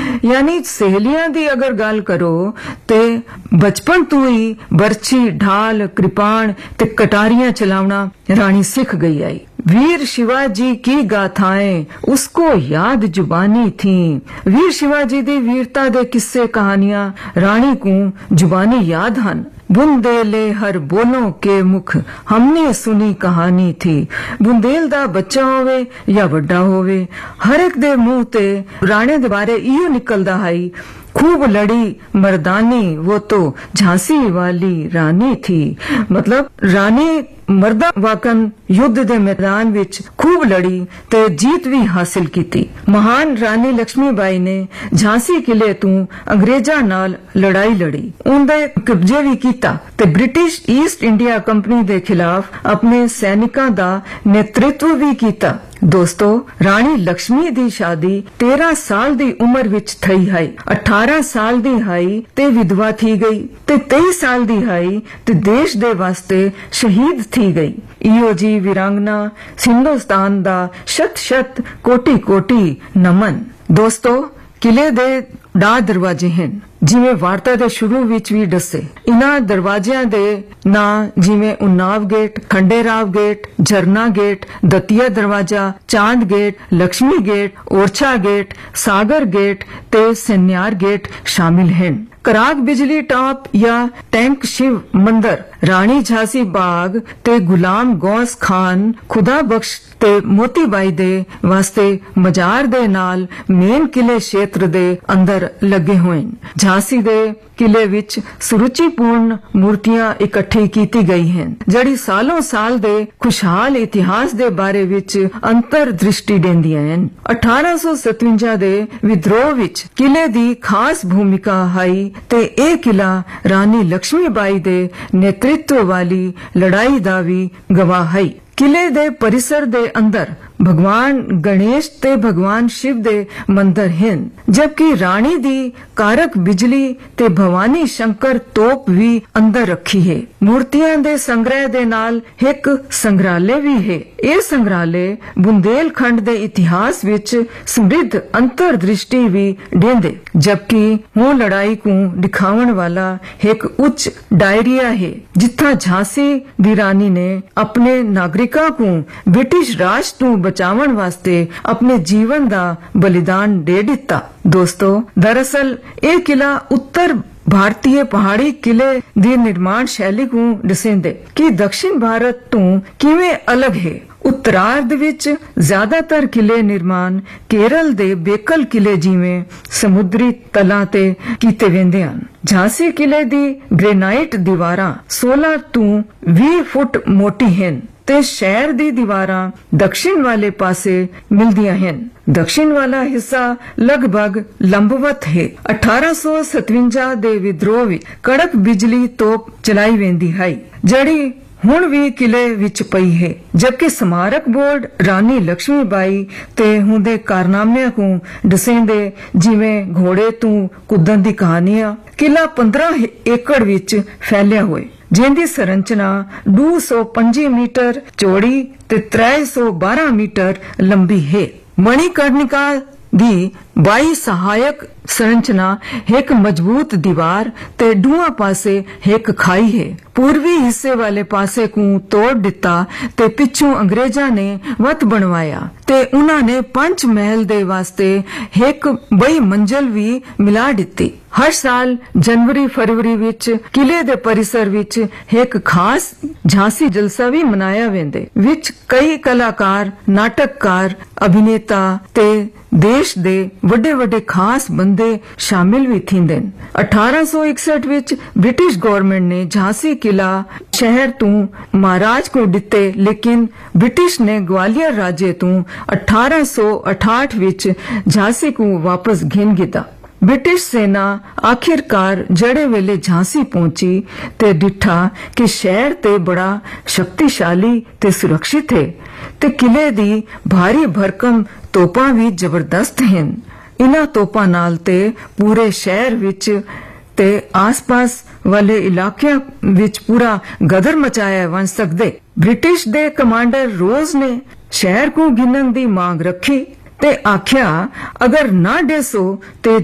यानी सहेलियां दी अगर गल करो ते बचपन तो ही बरछी ढाल कृपाण ते कटारियां चलावना रानी सीख गई आई। वीर शिवाजी की गाथाएं उसको याद जुबानी थी। वीर शिवाजी दी वीरता दे किस्से कहानियां रानी को जुबानी याद हन। बुंदेले हर बोलों के मुख हमने सुनी कहानी थी। बुंदेल दा बच्चा होवे या वड्डा होवे हर एक दे मुंह ते राणे दे बारे इयो निकलदा है, खूब लड़ी मर्दानी वो तो झांसी वाली रानी थी। मतलब रानी मर्दा वाकन युद्ध दे मैदान विच खूब लड़ी ते जीत भी हासिल की। महान रानी लक्ष्मीबाई ने झांसी किले तू अंग्रेजा नाल लड़ाई लड़ी, उनदे कब्जे भी कीता ते ब्रिटिश ईस्ट इंडिया कंपनी दे खिलाफ अपने सैनिकां दा नेतृत्व भी कीता। दोस्तों, रानी लक्ष्मी दी शादी 13 साल दी उम्र विच थई है। 18 साल दी हाई ते विधवा थी गई ते 23 साल दी हाई ते देश दे वास्ते शहीद थी गई। इयो जी वीरांगना हिंदुस्तान दा शत शत कोटि कोटि नमन। दोस्तों, किले दे डा दरवाजे हैं जिवें वार्ता दे शुरू विच भी दसे। इन्हां दरवाजियां दे ना जिवें उन्नाव गेट, खंडेराव गेट, झरना गेट, दतिया दरवाजा, चांद gate, Lakshmi gate, Orchha gate, सागर गेट ते सन्यार गेट शामिल हैं। कराग बिजली टॉप या टैंक शिव मंदिर, रानी झांसी बाग ते गुलाम गौस खान खुदा बख्श ते मोतीबाई दे वास्ते मजार दे नाल मेन किले क्षेत्र दे अंदर लगे हुए। झांसी दे किले विच सुरुचिपूर्ण मूर्तियां इकट्ठी कीती गई हैं, जड़ी सालों साल दे खुशहाल इतिहास दे बारे विच अंतर दृष्टि देंदियां हैं। 1857 दे विद्रोह विच किले दी खास भूमिका हाई ते ए किला रानी लक्ष्मीबाई दे नेतृत्व वाली लड़ाई दा भी गवाह है। किले दे परिसर दे अंदर भगवान गणेश ते भगवान शिव दे मंदिर हैं, जबकि रानी दी कारक बिजली ते भवानी शंकर तोप भी अंदर रखी है। मूर्तियां दे संग्रह दे नाल एक संग्रहालय भी है। ये संग्रहालय बुंदेलखंड दे इतिहास विच समृद्ध अंतर दृष्टि भी देंदे, जबकि वो लड़ाई को दिखावन वाला एक उच्च डायरिया है, जिथा झांसी दी रानी ने अपने नागरिकां को ब्रिटिश राज तो बचावन वास्ते अपने जीवन दा बलिदान दे दिता। दोस्तों, दरअसल ये किला उत्तर भारतीय पहाड़ी किले दी निर्माण शैली को दसेंदे कि दक्षिण भारत तो किवें अलग है। उत्तरार्ध विच ज्यादातर किले निर्माण केरल दे बेकल किले जिवें समुद्री तलां ते कीते वेंदे हन। झांसी किले दी ग्रेनाइट दीवारां 16 तो 20 फुट मोटी हैं ते शहर दी दीवारां दक्षिण वाले पासे मिलदियां हैं। दक्षिण वाला हिस्सा लगभग लंबवत है। 1857 दे विद्रोह विच कड़क बिजली तोप चलाई वेंदी है, जड़ी हुण भी किले विच पई है, जबकि स्मारक बोर्ड रानी लक्ष्मीबाई ते हुंदे कारनामिਆਂ को दसेंदे जिवें घोड़े तू कुदन दी कहानियां। किला 15 एकड़ विच फैलिया होए, जिंदी संरचना 225 मीटर चौड़ी ते 312 मीटर लंबी है। मणिकर्णिका दी 22 सहायक संरचना एक मजबूत दीवार ते दुआ पासे एक खाई है। पूर्वी हिस्से वाले पासे को तोड़ दिता ते पिछू अंग्रेजा ने वत बनवाया ते उन्होंने पंच महल दे वास्ते एक बई मंजिल भी मिला दिती। हर साल जनवरी फरवरी विच किले दे परिसर विच एक खास झांसी जलसा भी मनाया वेंदे, विच कई कलाकार, नाटककार, अभिनेता ते देश दे वड्डे वड्डे खास बंदे शामिल भी थींदे। 1861 विच ब्रिटिश गवर्नमेंट ने झांसी किला शहर तू महाराज को दिते, लेकिन ब्रिटिश ने ग्वालियर राज्य तू 1868 विच झांसी को वापस घेन गिता। ब्रिटिश सेना आखिरकार जड़े वेले झांसी पहुंची ते डिठा कि शहर ते बड़ा शक्तिशाली ते सुरक्षित है ते किले दी भारी भरकम तोपां भी जबरदस्त हैं। इन्हां तोपां नाल ते पूरे शहर विच ते आस-पास वाले इलाकियां विच पूरा गदर मचाया वन सकदे। ब्रिटिश दे कमांडर रोज ने शहर को गिनन दी मांग रखी ते आख्या अगर ना डेसो ते